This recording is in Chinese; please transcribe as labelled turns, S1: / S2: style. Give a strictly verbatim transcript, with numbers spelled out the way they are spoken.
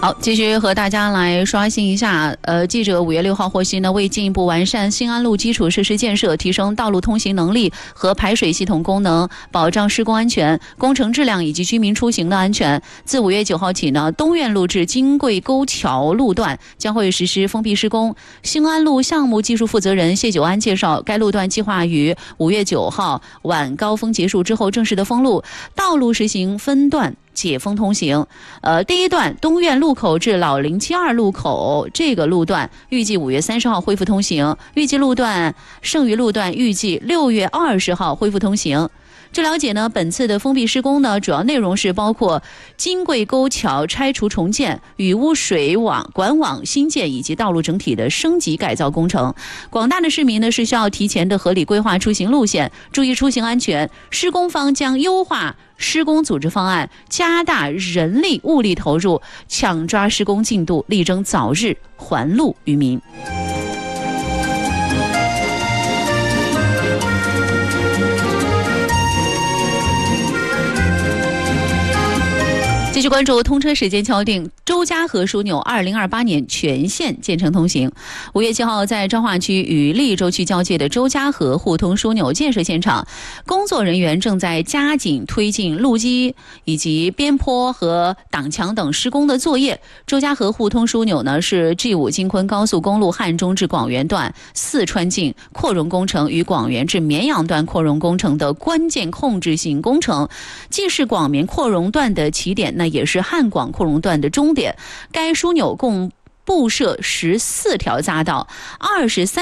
S1: 好，继续和大家来刷新一下。呃，记者五月六号获悉呢，为进一步完善新安路基础设施建设，提升道路通行能力和排水系统功能，保障施工安全、工程质量以及居民出行的安全，自五月九号起呢，东苑路至金桂沟桥路段将会实施封闭施工。新安路项目技术负责人谢九安介绍，该路段计划于五月九号晚高峰结束之后正式的封路，道路实行分段解封通行。呃，第一段东苑路口至老零七二路口这个路段预计五月三十号恢复通行，预计路段剩余路段预计六月二十号恢复通行。据了解呢，本次的封闭施工呢，主要内容是包括金桂沟桥拆除重建、雨污水网管网新建以及道路整体的升级改造工程。广大的市民呢是需要提前的合理规划出行路线，注意出行安全。施工方将优化施工组织方案，加大人力物力投入，抢抓施工进度，力争早日还路于民。继续关注通车时间敲定，周家河枢纽二零二八年全线建成通行。五月七号，在彰化区与利州区交界的周家河互通枢纽建设现场，工作人员正在加紧推进路基以及边坡和挡墙等施工的作业。周家河互通枢纽呢，是 G 五 京昆高速公路汉中至广元段四川境扩容工程与广元至绵阳段扩容工程的关键控制性工程，既是广绵扩容段的起点，那也是汉广扩容段的终点。该枢纽共布设十四条匝道，二十三